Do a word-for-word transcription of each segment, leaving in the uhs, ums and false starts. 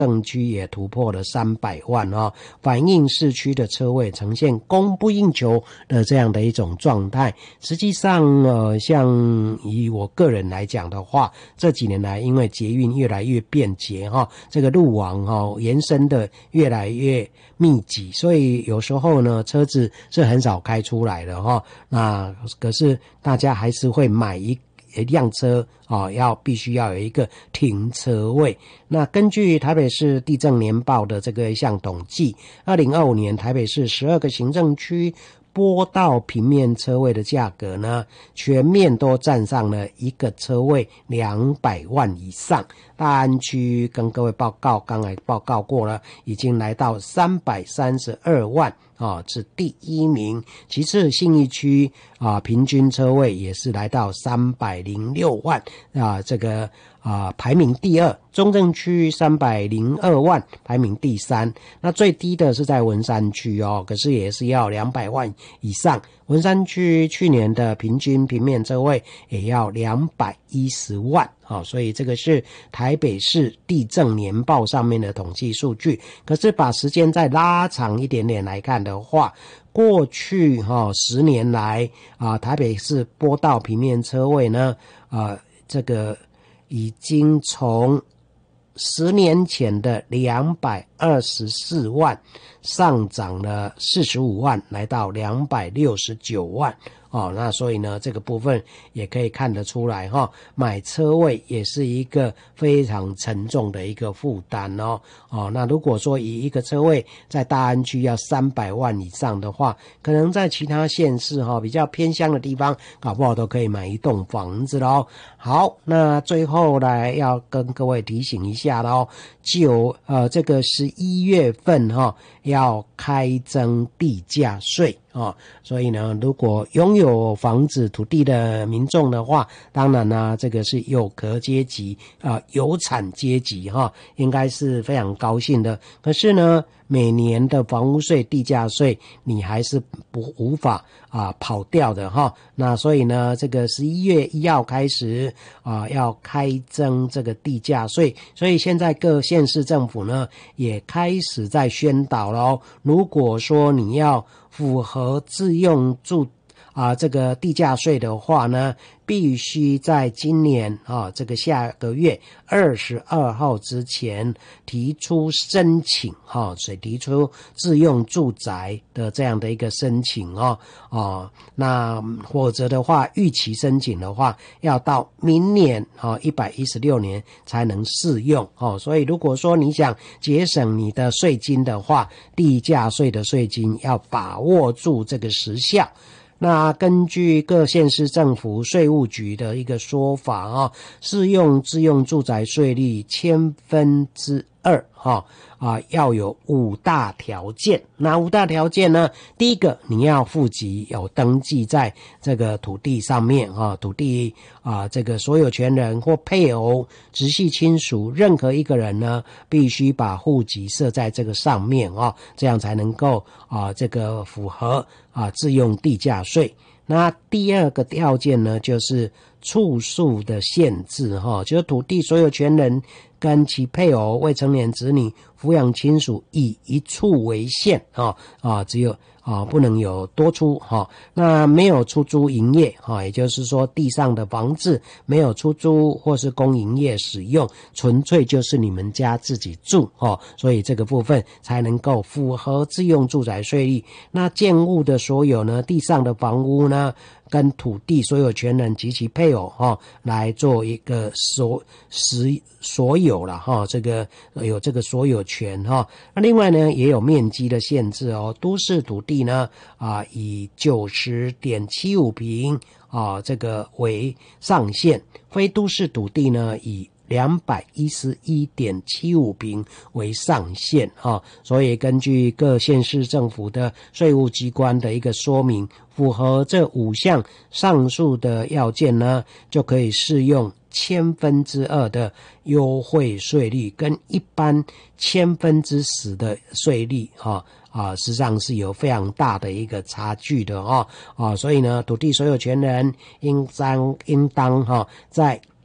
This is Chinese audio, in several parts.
政区也突破了三百万哦，反映市区的车位呈现供不应求的这样的一种状态。实际上呃，像以我个人来讲的话，这几年来因为捷运越来越便捷哈、哦，这个路网哈、哦、延伸的越来越密集，所以有时候呢车子是很少开出来的哈、哦。那可是大家还是会买一一辆车啊、哦，要必须要有一个停车位。那根据台北市地政年报的这个一项统计，二零二五年台北市十二个行政区坡道平面车位的价格呢，全面都站上了一个车位两百万以上。大安区跟各位报告，刚才报告过了，已经来到三百三十二万啊，是第一名。其次信义区啊，平均车位也是来到三百零六万啊，这个啊排名第二。中正区三百零二万，排名第三。那最低的是在文山区哦，可是也是要两百万以上。文山区去年的平均平面车位也要两百一十万哦，所以这个是台北市地政年报上面的统计数据。可是把时间再拉长一点点来看的话，过去哈、哦、十年来啊，台北市坡道平面车位呢，啊这个已经从十年前的两百二十四万上涨了四十五万，来到两百六十九万哦。那所以呢，这个部分也可以看得出来哈、哦，买车位也是一个非常沉重的一个负担哦。哦，那如果说以一个车位在大安区要三百万以上的话，可能在其他县市哈、哦、比较偏乡的地方，搞不好都可以买一栋房子咯。好，那最后来要跟各位提醒一下咯，就呃这个十一月份哈、哦、要开征地价税哦，所以呢，如果拥有房子土地的民众的话，当然呢，这个是有壳阶级啊、呃，有产阶级哈、哦，应该是非常高兴的。可是呢，每年的房屋税、地价税，你还是不无法啊跑掉的哈。那所以呢，这个十一月一号开始啊，要开征这个地价税，所以现在各县市政府呢也开始在宣导咯。如果说你要符合自用住啊这个地价税的话呢，必须在今年啊这个下个月二十二号之前提出申请哈，所以提出自用住宅的这样的一个申请哦哦，那否则的话，逾期申请的话，要到明年啊一百一十六年才能适用哦。所以如果说你想节省你的税金的话，地价税的税金要把握住这个时效。那根据各县市政府税务局的一个说法啊，适用自用住宅税率千分之二哈啊，要有五大条件。那五大条件呢？第一个，你要户籍有登记在这个土地上面哈，土地啊这个所有权人或配偶、直系亲属任何一个人呢，必须把户籍设在这个上面啊，这样才能够啊这个符合啊自用地价税。那第二个条件呢，就是处数的限制哈，就是土地所有权人跟其配偶、未成年子女、抚养亲属以一处为限啊啊，只有啊不能有多处哈。那没有出租营业哈，也就是说地上的房子没有出租或是供营业使用，纯粹就是你们家自己住哈，所以这个部分才能够符合自用住宅税率。那建物的所有呢，地上的房屋呢，跟土地所有权人及其配偶哈、哦、来做一个所实所有了哈、哦，这个有这个所有权哈、哦。那另外呢，也有面积的限制哦，都市土地呢啊以九十点七五平啊这个为上限，非都市土地呢以两百一十一点七五平为上限啊，所以根据各县市政府的税务机关的一个说明，符合这五项上述的要件呢，就可以适用千分之二的优惠税率，跟一般千分之十的税率哈啊，实际上是有非常大的一个差距的哦啊，所以呢，土地所有权人应当应当哈在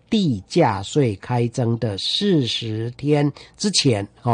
地价税开征的四十天之前